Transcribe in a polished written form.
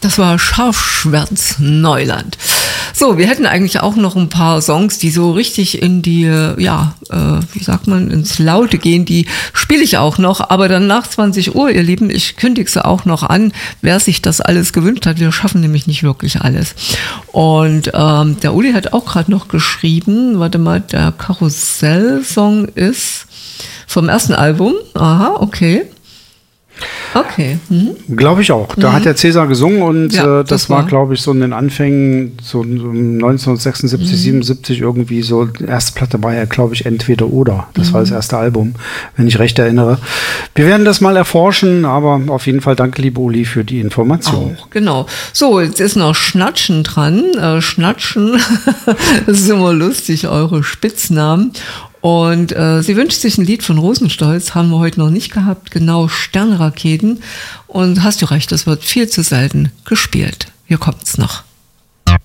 Das war Scharfschwärz Neuland. So, wir hätten eigentlich auch noch ein paar Songs, die so richtig in die, wie sagt man, ins Laute gehen. Die spiele ich auch noch, aber dann nach 20 Uhr, ihr Lieben, ich kündige sie auch noch an, wer sich das alles gewünscht hat. Wir schaffen nämlich nicht wirklich alles. Und der Uli hat auch gerade noch geschrieben, warte mal, der Karussell-Song ist vom ersten Album. Aha, okay. Okay. Glaube ich auch. Da hat der Cäsar gesungen und das war, glaube ich, so in den Anfängen, so 1976, 77 irgendwie so, die erste Platte war ja, glaube ich, Entweder oder. Das war das erste Album, wenn ich recht erinnere. Wir werden das mal erforschen, aber auf jeden Fall danke, liebe Uli, für die Information. Auch, genau. So, jetzt ist noch Schnatschen dran. Schnatschen, das ist immer lustig, eure Spitznamen. Und sie wünscht sich ein Lied von Rosenstolz, haben wir heute noch nicht gehabt, genau, Sternraketen. Und hast du recht, das wird viel zu selten gespielt. Hier kommt's noch.